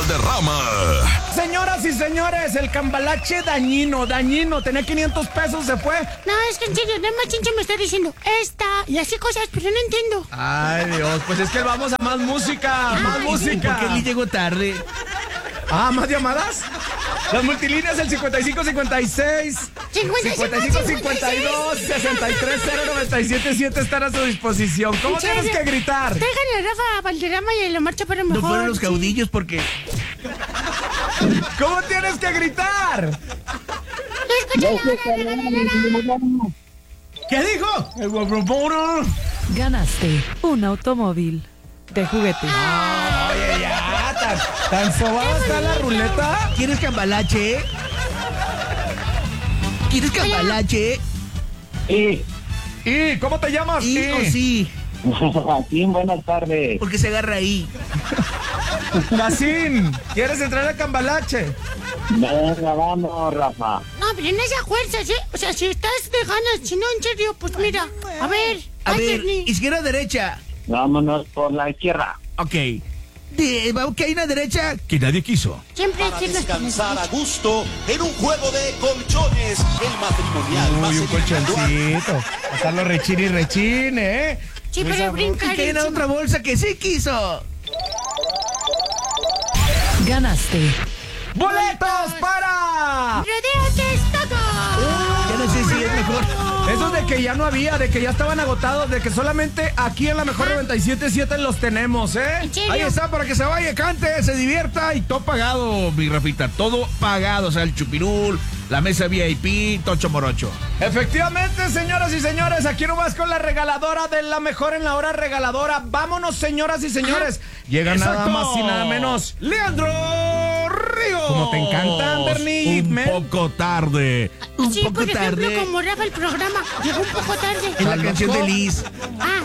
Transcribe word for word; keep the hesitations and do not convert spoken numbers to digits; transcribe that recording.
Valderrama. Señoras y señores, el cambalache dañino, dañino, tenía quinientos pesos, se fue. No, es que en serio, nada más Chinche me está diciendo esta y así cosas, pero no entiendo. Ay, Dios, pues es que vamos a más música, Ay, más sí, música. ¿Por qué ni llegó tarde? Ah, ¿más llamadas? Las multilíneas, el cincuenta y cinco cincuenta y seis, cincuenta y cincuenta y cinco cincuenta y dos, sesenta y tres cero noventa y siete siete están a su disposición. ¿Cómo ¿En serio? tienes que gritar? Traigan a Rafa Valderrama y a la marcha para mejor. No fueron los sí. caudillos porque... ¿Cómo tienes que gritar? No escuché la... ¿Qué dijo? Ganaste un automóvil de juguete. Oye, ya, tan, tan sobada está la ruleta. ¿Quieres cambalache? ¿Quieres cambalache? Sí, ¿Y cómo te llamas? ¿Y ¿Y? o sí? sí, buenas tardes. Porque se agarra ahí. Gacín, ¿quieres entrar a Cambalache? Venga, vamos, Rafa. No, pero en esa fuerza, ¿sí? O sea, si estás de ganas, si no, en serio, pues mira, a ver. A ay, ver, Bernie. izquierda o derecha. Vámonos por la izquierda. Ok. De, que hay una derecha que nadie quiso. Siempre hay Para que descansar a gusto en un juego de colchones, el matrimonial más Uy, un individual. colchoncito. Estarlo rechine y rechine, ¿eh? Sí, pero brincar Y que hay una encima. otra bolsa que sí quiso. Ganaste ¡Boletos para! ¡Rodeo Texcoco! Ya no sé si es mejor. Esos de que ya no había, de que ya estaban agotados, de que solamente aquí en la mejor noventa y siete punto siete los tenemos, ¿eh? ¿En serio? Ahí está, para que se vaya, cante, se divierta y todo pagado, mi Rafita. Todo pagado, o sea, el chupirul, la mesa V I P, tocho morocho. Efectivamente, señoras y señores, aquí nomás con la regaladora de la mejor en la hora regaladora. Vámonos, señoras y señores. Llega nada Exacto. más y nada menos. Leandro Ríos. Como te encantan, Bernie, Un men. poco tarde. Un Sí, poco por ejemplo, tarde. como Rafa el programa, llegó un poco tarde. En la canción de Liz. Ah,